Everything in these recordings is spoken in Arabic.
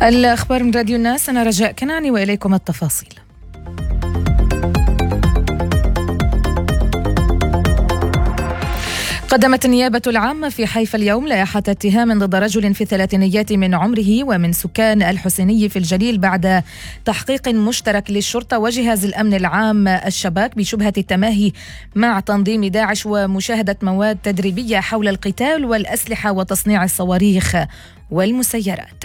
الأخبار من راديو الناس، أنا رجاء كنعاني وإليكم التفاصيل. قدمت النيابة العامة في حيفا اليوم لائحة اتهام ضد رجل في الثلاثينيات من عمره ومن سكان الحسيني في الجليل بعد تحقيق مشترك للشرطة وجهاز الأمن العام الشباك بشبهة التماهي مع تنظيم داعش ومشاهدة مواد تدريبية حول القتال والأسلحة وتصنيع الصواريخ والمسيرات.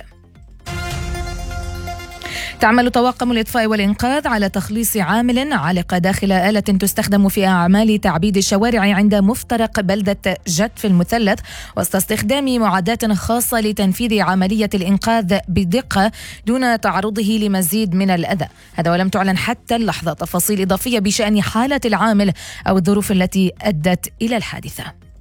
تعمل طواقم الإطفاء والإنقاذ على تخليص عامل علق داخل آلة تستخدم في أعمال تعبيد الشوارع عند مفترق بلدة جد في المثلث، وسط استخدام معدات خاصة لتنفيذ عملية الإنقاذ بدقة دون تعرضه لمزيد من الأذى. هذا ولم تعلن حتى اللحظة تفاصيل إضافية بشأن حالة العامل أو الظروف التي أدت إلى الحادثة.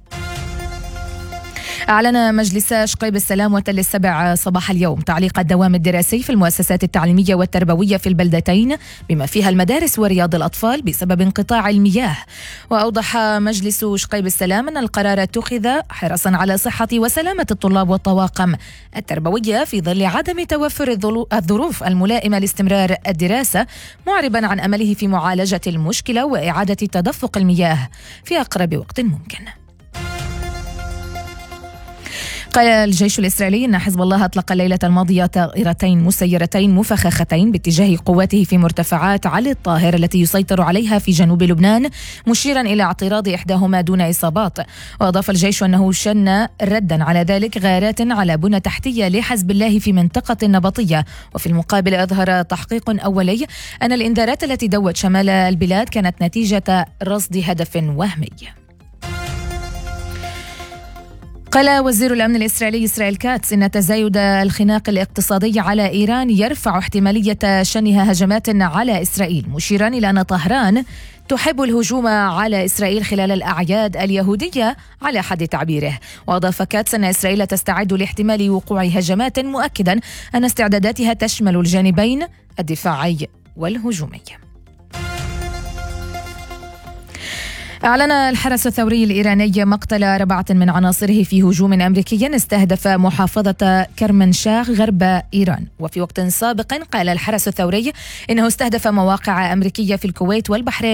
أعلن مجلس شقيب السلام وتل السبع صباح اليوم تعليق الدوام الدراسي في المؤسسات التعليمية والتربوية في البلدتين بما فيها المدارس ورياض الأطفال بسبب انقطاع المياه. وأوضح مجلس شقيب السلام أن القرار اتخذ حرصا على صحة وسلامة الطلاب والطواقم التربوية في ظل عدم توفر الظروف الملائمة لاستمرار الدراسة، معربا عن أمله في معالجة المشكلة وإعادة تدفق المياه في أقرب وقت ممكن. قال الجيش الإسرائيلي أن حزب الله أطلق الليلة الماضية طائرتين مسيرتين مفخختين باتجاه قواته في مرتفعات علي الطاهر التي يسيطر عليها في جنوب لبنان، مشيرا إلى اعتراض إحداهما دون إصابات. وأضاف الجيش أنه شن ردا على ذلك غارات على بنى تحتية لحزب الله في منطقة النبطية. وفي المقابل أظهر تحقيق أولي أن الإنذارات التي دوت شمال البلاد كانت نتيجة رصد هدف وهمي. قال وزير الأمن الإسرائيلي إسرائيل كاتس إن تزايد الخناق الاقتصادي على إيران يرفع احتمالية شنها هجمات على إسرائيل، مشيرا إلى أن طهران تحب الهجوم على إسرائيل خلال الأعياد اليهودية على حد تعبيره. وأضاف كاتس أن إسرائيل تستعد لاحتمال وقوع هجمات، مؤكدا أن استعداداتها تشمل الجانبين الدفاعي والهجومي. أعلن الحرس الثوري الإيراني مقتل 4 من عناصره في هجوم أمريكي استهدف محافظة كرمنشاه غرب إيران. وفي وقت سابق قال الحرس الثوري إنه استهدف مواقع أمريكية في الكويت والبحرين